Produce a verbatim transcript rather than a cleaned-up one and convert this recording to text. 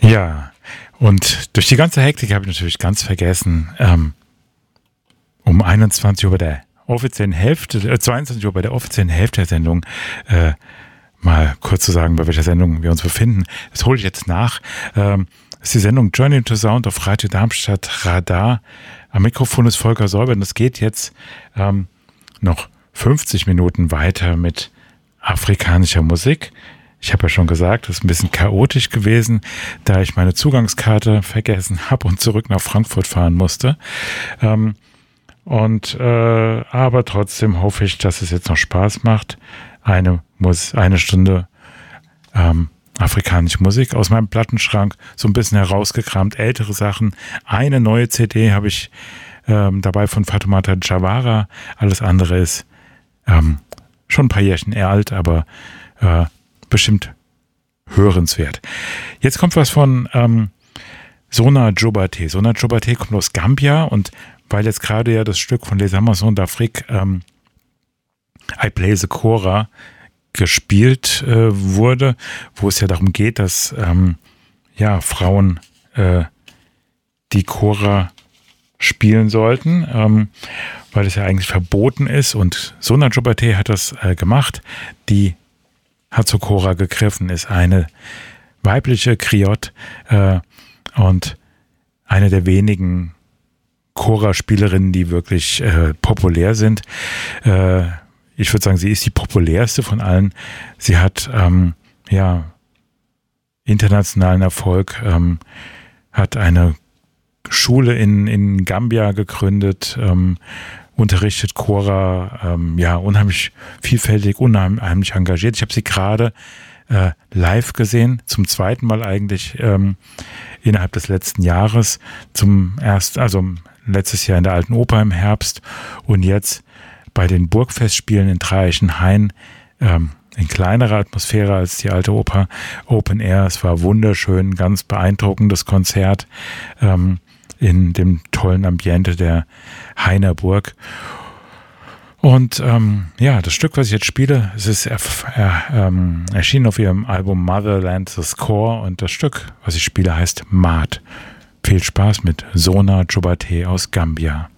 Ja, und durch die ganze Hektik habe ich natürlich ganz vergessen, ähm, um einundzwanzig Uhr bei der offiziellen Hälfte, äh, zweiundzwanzig Uhr bei der offiziellen Hälfte der Sendung äh, mal kurz zu sagen, bei welcher Sendung wir uns befinden. Das hole ich jetzt nach. Ähm, das ist die Sendung Journey to Sound auf Radio Darmstadt Radar. Am Mikrofon ist Volker Säuber und es geht jetzt ähm, noch fünfzig Minuten weiter mit afrikanischer Musik. Ich habe ja schon gesagt, es ist ein bisschen chaotisch gewesen, da ich meine Zugangskarte vergessen habe und zurück nach Frankfurt fahren musste. Ähm, und äh, aber trotzdem hoffe ich, dass es jetzt noch Spaß macht. Eine, Mus- eine Stunde ähm, afrikanische Musik aus meinem Plattenschrank, so ein bisschen herausgekramt, ältere Sachen. Eine neue C D habe ich ähm, dabei von Fatoumata Diawara. Alles andere ist ähm, schon ein paar Jährchen eher alt, aber äh, bestimmt hörenswert. Jetzt kommt was von ähm, Sona Jobate. Sona Jobate kommt aus Gambia und weil jetzt gerade ja das Stück von Les Amazones d'Afrique ähm, I Play the Kora gespielt äh, wurde, wo es ja darum geht, dass ähm, ja, Frauen äh, die Kora spielen sollten, ähm, weil es ja eigentlich verboten ist und Sona Jobate hat das äh, gemacht. Die hat zur Kora gegriffen, ist eine weibliche Kriot äh, und eine der wenigen Kora-Spielerinnen, die wirklich äh, populär sind. Äh, ich würde sagen, sie ist die populärste von allen. Sie hat ähm, ja internationalen Erfolg, ähm, hat eine Schule in, in Gambia gegründet, ähm, unterrichtet Kora, ähm, ja, unheimlich vielfältig, unheimlich engagiert. Ich habe sie gerade äh, live gesehen, zum zweiten Mal eigentlich ähm, innerhalb des letzten Jahres, zum ersten, also letztes Jahr in der Alten Oper im Herbst und jetzt bei den Burgfestspielen in Dreieichenhain, ähm, in kleinerer Atmosphäre als die Alte Oper, Open Air. Es war wunderschön, ganz beeindruckendes Konzert ähm, in dem tollen Ambiente der Hainer Burg. Und ähm, ja, das Stück, was ich jetzt spiele, es ist er, er, ähm, erschienen auf ihrem Album Motherland The Score und das Stück, was ich spiele, heißt Maat. Viel Spaß mit Sona Jobate aus Gambia.